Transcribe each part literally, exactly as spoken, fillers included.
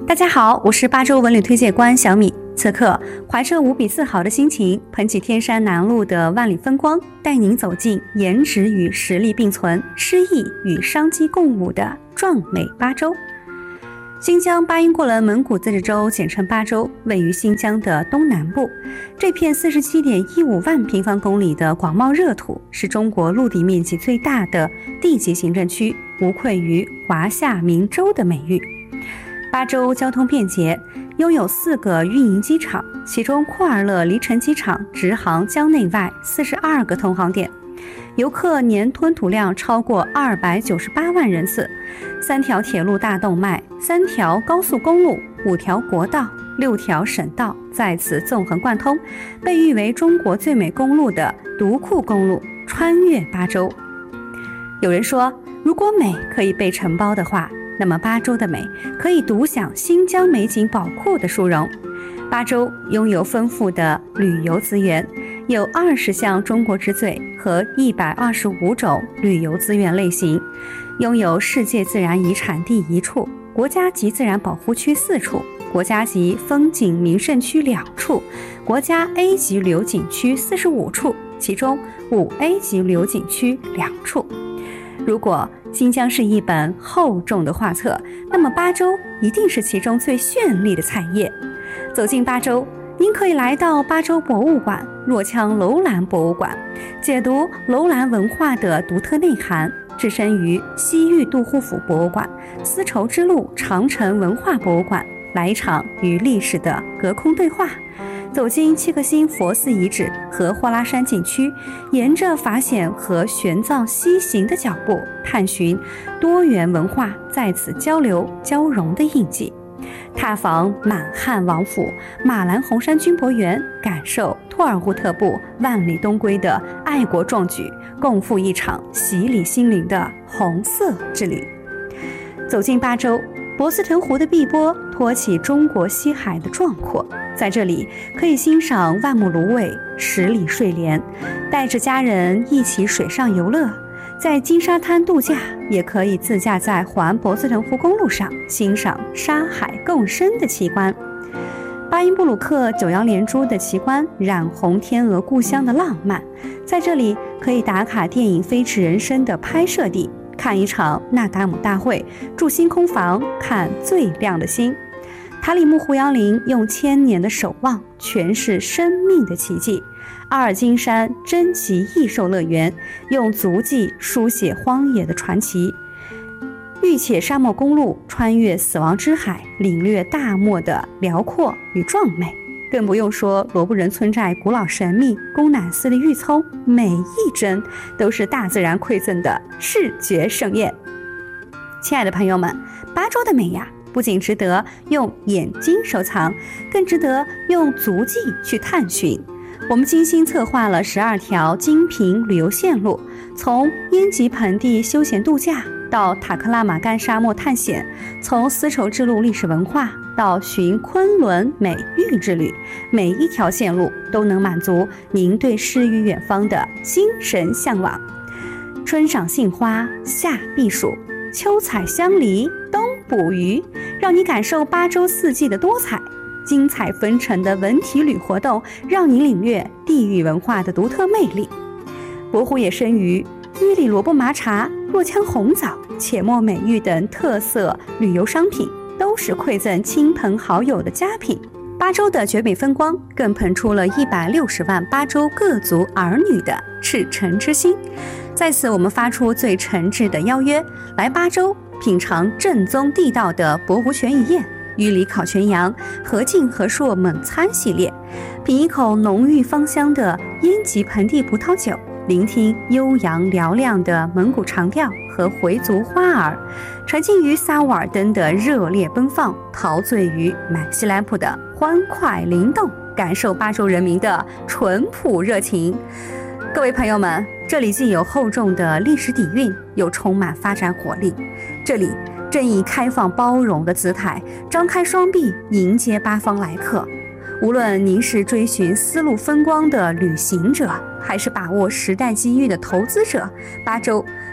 大家好，我是八州文旅推介官小米。此刻怀着无比自豪的心情，捧起天山南路的万里风光，带您走进颜值与实力并存、诗意与商机共舞的壮美八州。新疆巴音郭伦蒙古自治州简称巴州，位于新疆的东南部。这片 四十七点一五万平方公里的广袤热土，是中国陆地面积最大的地级行政区，无愧于华夏明州的美誉。巴州交通便捷，拥有四个运营机场，其中库尔勒离城机场直航疆内外四十二个通航点，游客年吞吐量超过二百九十八万人次，三条铁路大动脉，三条高速公路，五条国道，六条省道在此纵横贯通，被誉为中国最美公路的独库公路穿越巴州。有人说，如果美可以被承包的话，那么巴州的美可以独享新疆美景宝库的殊荣。巴州拥有丰富的旅游资源，有二十项中国之最和一百二十五种旅游资源类型，拥有世界自然遗产地一处，国家级自然保护区四处，国家级风景名胜区两处，国家 A 级旅游景区四十五处，其中五 A 级旅游景区两处。如果新疆是一本厚重的画册，那么巴州一定是其中最绚丽的彩页。走进巴州，您可以来到巴州博物馆、若羌楼兰博物馆，解读楼兰文化的独特内涵；置身于西域杜护府博物馆、丝绸之路长城文化博物馆，来一场与历史的隔空对话。走进七颗星佛寺遗址和霍拉山景区，沿着法显和玄奘西行的脚步，探寻多元文化在此交流交融的印记。踏访满汉王府、马兰红山军博园，感受托尔扈特部万里东归的爱国壮举，共赴一场洗礼心灵的红色之旅。走进巴州，博斯腾湖的碧波托起中国西海的壮阔，在这里可以欣赏万亩芦苇、十里睡莲，带着家人一起水上游乐。在金沙滩度假，也可以自驾在环博斯腾湖公路上欣赏沙海共生的奇观。巴音布鲁克九阳连珠的奇观染红天鹅故乡的浪漫，在这里可以打卡电影《飞驰人生》的拍摄地，看一场纳达姆大会，住星空房，看最亮的星。塔里木胡杨林用千年的守望诠释生命的奇迹，阿尔金山珍奇异兽乐园用足迹书写荒野的传奇，玉且沙漠公路穿越死亡之海，领略大漠的辽阔与壮美。更不用说罗布人村寨古老神秘、宫乃寺的玉葱，每一帧都是大自然馈赠的视觉盛宴。亲爱的朋友们，巴州的美呀，不仅值得用眼睛收藏，更值得用足迹去探寻。我们精心策划了十二条精品旅游线路，从烟吉盆地休闲度假到塔克拉玛干沙漠探险，从丝绸之路历史文化到寻昆仑美玉之旅，每一条线路都能满足您对诗与远方的精神向往。春赏杏花，夏避暑，秋采香梨，冬捕鱼，让你感受巴州四季的多彩。精彩纷呈的文体旅活动，让你领略地域文化的独特魅力。博湖野生鱼、伊犁萝卜麻茶、若羌红枣、且末美玉等特色旅游商品，都是馈赠亲朋好友的佳品。巴州的绝美风光，更捧出了一百六十万巴州各族儿女的赤诚之心。在此，我们发出最诚挚的邀约，来巴州品尝正宗地道的博湖全鱼宴、玉里烤全羊、和敬和硕猛餐系列，品一口浓郁芳香的烟吉盆地葡萄酒，聆听悠扬嘹亮的蒙古长调和回族花儿，沉浸于萨瓦尔登的热烈奔放，陶醉于满西兰普的欢快灵动，感受巴州人民的淳朴热情。各位朋友们，这里既有厚重的历史底蕴，又充满发展活力。这里正以开放包容的姿态，张开双臂迎接八方来客。无论您是追寻丝路风光的旅行者，还是把握时代机遇的投资者，巴州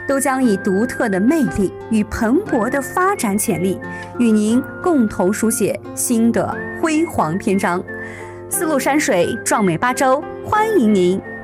都将以独特的魅力与蓬勃的发展潜力，与您共同书写新的辉煌篇章。丝路山水，壮美八州，欢迎您